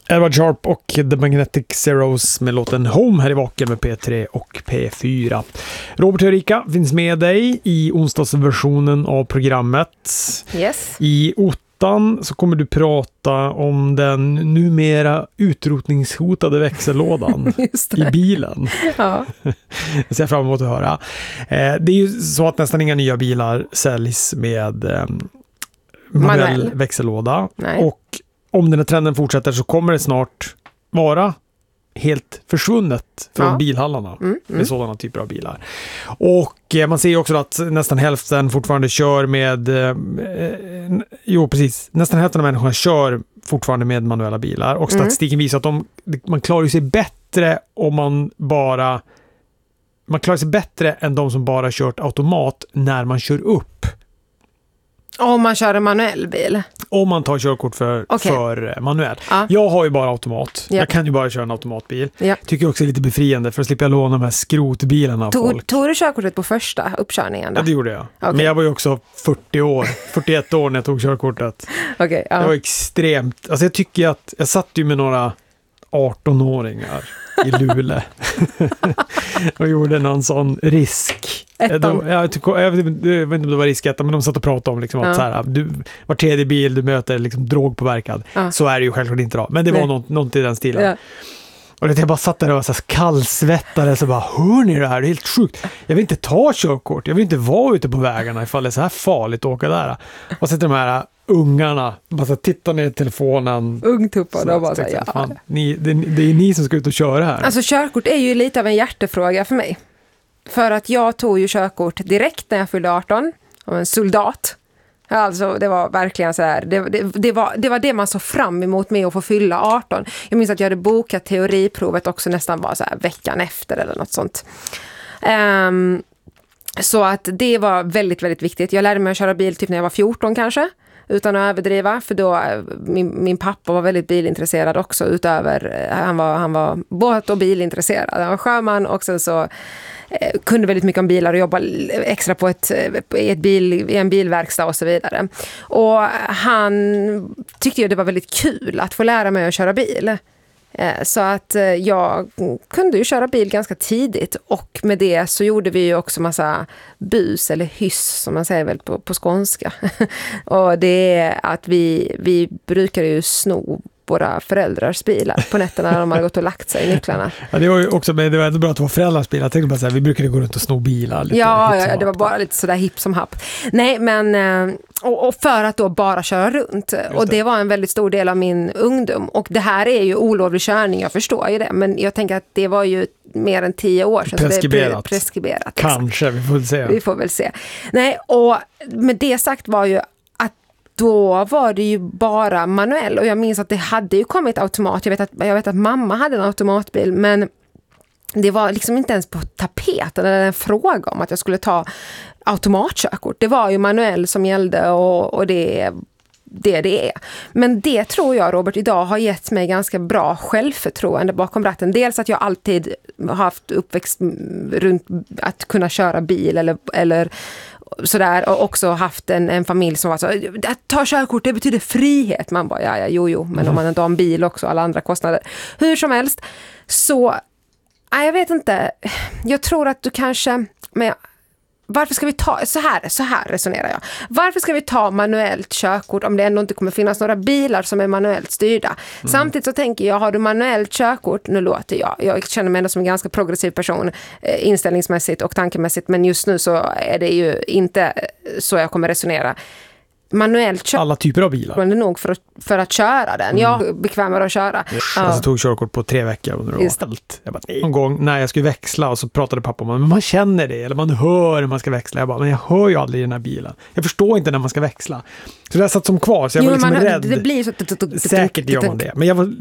Edward Sharp och The Magnetic Zeros med låten Home här i Vaken med P3 och P4. Robert och Erika finns med dig i onsdagsversionen av programmet. Yes. I ottan så kommer du prata om den numera utrotningshotade växellådan i bilen. Ja. Jag ser fram emot att höra. Det är ju så att nästan inga nya bilar säljs med manuell växellåda. Nej. Och om den här trenden fortsätter så kommer det snart vara helt försvunnet från bilhallarna med sådana typer av bilar. Och man ser ju också att nästan hälften fortfarande kör med nästan hälften av människorna kör fortfarande med manuella bilar. Och statistiken visar att man klarar sig bättre om man klarar sig bättre än de som bara kört automat när man kör upp. Om man kör en manuell bil? Om man tar körkort för manuell. Ja. Jag har ju bara automat. Ja. Jag kan ju bara köra en automatbil. Ja. Tycker också är lite befriande för att slippa låna de här skrotbilarna av folk. Tog du körkortet på första uppkörningen då? Ja, det gjorde jag. Okay. Men jag var ju också 41 år när jag tog körkortet. Okay, ja. Det var extremt... Alltså jag tycker att... Jag satt ju med några 18-åringar i Luleå och gjorde någon sån risk. Jag vet inte om det var risketta, men de satt och pratade om liksom att så här, var tredje bil du möter liksom drogpåverkad. Så är det ju självklart inte då. Men det var något i den stilen. Ja. Och jag bara satt där och var så kallsvettade så bara, hör ni det här? Det är helt sjukt. Jag vill inte ta körkort. Jag vill inte vara ute på vägarna ifall det är så här farligt att åka där. Och så de här ungarna bara så tittar ner i telefonen. Ungtuppar och bara så det är ni som ska ut och köra här. Alltså körkort är ju lite av en hjärtefråga för mig. För att jag tog ju körkort direkt när jag fyllde 18 av en soldat. Alltså det var verkligen så här, det var det man såg fram emot med att få fylla 18. Jag minns att jag hade bokat teoriprovet också nästan bara så här veckan efter eller något sånt. Så att det var väldigt, väldigt viktigt. Jag lärde mig att köra bil typ när jag var 14 kanske. Utan att överdriva, för då min pappa var väldigt bilintresserad också utöver, han var båt- och bilintresserad. Han var sjöman och sen så kunde väldigt mycket om bilar och jobbade extra på i en bilverkstad och så vidare. Och han tyckte ju det var väldigt kul att få lära mig att köra bil. Så att jag kunde ju köra bil ganska tidigt och med det så gjorde vi ju också massa bus eller hyss som man säger väl på skånska. Och det är att vi brukar ju sno våra föräldrars bilar på nätterna när de har gått och lagt sig i nycklarna. Ja, det var ju också, det var ändå bra att det var föräldrars bilar. Jag tänkte bara så här, vi brukade gå runt och sno bilar. Lite ja, det var bara lite sådär hipp som happ. Nej, men och för att då bara köra runt. Och det var en väldigt stor del av min ungdom. Och det här är ju olovlig körning, jag förstår ju det. Men jag tänker att det var ju mer än 10 år sedan. Preskriberat. Preskriberat. Kanske, vi får se. Vi får väl se. Nej, och med det sagt var ju då var det ju bara manuell och jag minns att det hade ju kommit automat. Jag vet att mamma hade en automatbil, men det var liksom inte ens på tapeten eller en fråga om att jag skulle ta automatkörkort. Det var ju manuell som gällde och det är. Men det tror jag, Robert, idag har gett mig ganska bra självförtroende bakom ratten. Dels att jag alltid har haft uppväxt runt att kunna köra bil eller sådär, och också haft en familj som var så, att ta körkort, det betyder frihet. Man bara, jo, men om man inte har en bil också, alla andra kostnader. Hur som helst, så jag vet inte, jag tror att du kanske, men varför ska vi ta, så här resonerar jag. Varför ska vi ta manuellt körkort om det ändå inte kommer finnas några bilar som är manuellt styrda? Samtidigt så tänker jag, har du manuellt körkort, nu låter jag känner mig ändå som en ganska progressiv person inställningsmässigt och tankemässigt, men just nu så är det ju inte så jag kommer resonera. Manuellt körkort. Alla typer av bilar. Men det är nog för att köra den. Jag är bekvämare att köra. Jag tog körkort på 3 veckor under allt. Jag bara, någon gång när jag skulle växla och så pratade pappa om att man känner det eller man hör när man ska växla. Jag bara, men jag hör ju aldrig i den här bilen. Jag förstår inte när man ska växla. Så det satt som kvar, så jag var liksom rädd. Det blir så... Säkert gör man det. Men jag var